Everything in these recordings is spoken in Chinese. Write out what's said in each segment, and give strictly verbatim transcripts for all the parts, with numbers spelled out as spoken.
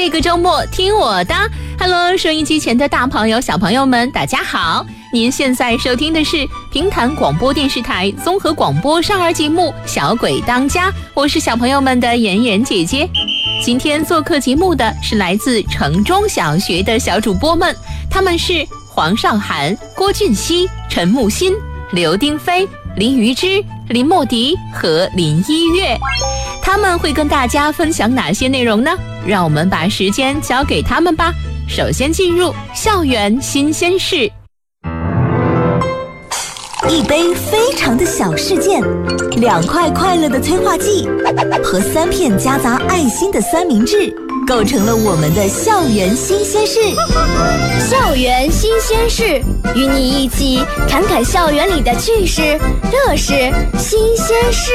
这个周末听我的。 Hello， 收音机前的大朋友小朋友们大家好，您现在收听的是平潭广播电视台综合广播少儿节目小鬼当家，我是小朋友们的妍妍姐姐。今天做客节目的是来自城中小学的小主播们，他们是黄少涵、郭俊熙、陈木欣、刘丁飞、林瑜之、林默迪和林一月。他们会跟大家分享哪些内容呢？让我们把时间交给他们吧。首先进入校园新鲜事。 一杯非常的小事件，两块快乐的催化剂和三片夹杂爱心的三明治，构成了我们的校园新鲜事。 校园新鲜事，与你一起侃侃校园里的趣事、乐事、新鲜事。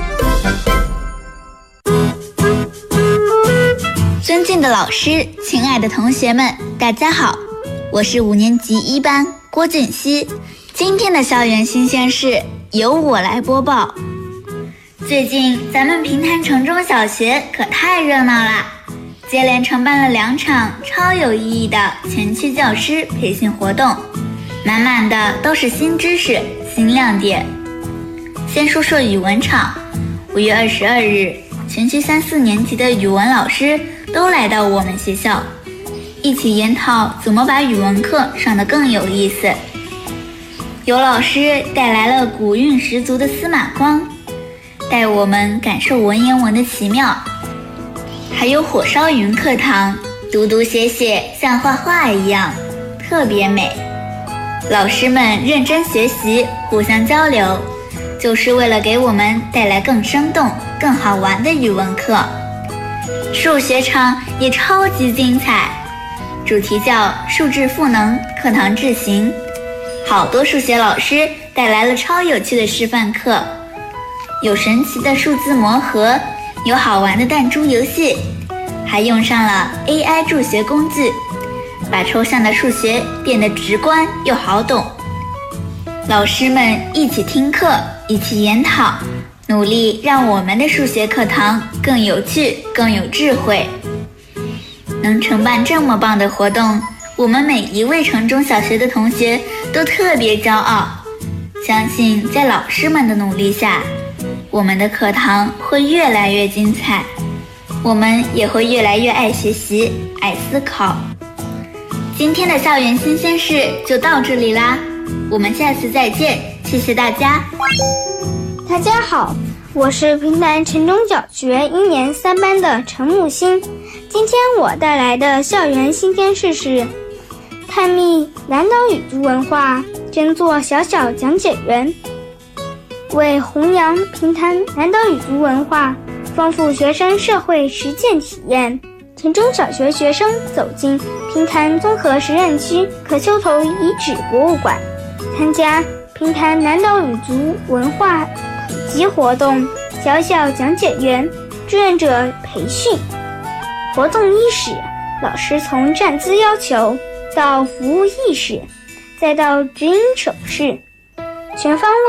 尊敬的老师，亲爱的同学们，大家好，我是五年级一班郭俊熙。今天的校园新鲜事由我来播报。最近咱们平潭城中小学可太热闹啦，接连承办了两场超有意义的前驱教师培训活动，满满的都是新知识、新亮点。先说说语文场，五月二十二日，全区三四年级的语文老师都来到我们学校，一起研讨怎么把语文课上得更有意思。有老师带来了古韵十足的司马光，带我们感受文言文的奇妙。还有火烧云课堂，读读写写像画画一样，特别美。老师们认真学习，互相交流，就是为了给我们带来更生动、更好玩的语文课。数学场也超级精彩，主题叫数质赋能，课堂智行。好多数学老师带来了超有趣的示范课，有神奇的数字魔盒，有好玩的弹珠游戏，还用上了 A I 助学工具，把抽象的数学变得直观又好懂。老师们一起听课，一起研讨，努力让我们的数学课堂更有趣、更有智慧。能承办这么棒的活动，我们每一位城中小学的同学都特别骄傲。相信在老师们的努力下，我们的课堂会越来越精彩，我们也会越来越爱学习、爱思考。今天的校园新鲜事就到这里啦，我们下次再见，谢谢大家。 大家好，我是平潭城中小学一年三班的陈木欣。今天我带来的校园新鲜事是探秘南岛语族文化，捐作小小讲解员。为弘扬平潭南岛语族文化，丰富学生社会实践体验，城中小学学生走进平潭综合实验区可丘头遗址博物馆，参加平潭南岛语族文化普及活动小小讲解员志愿者培训。活动伊始，老师从站姿要求到服务意识，再到指引手势，全方位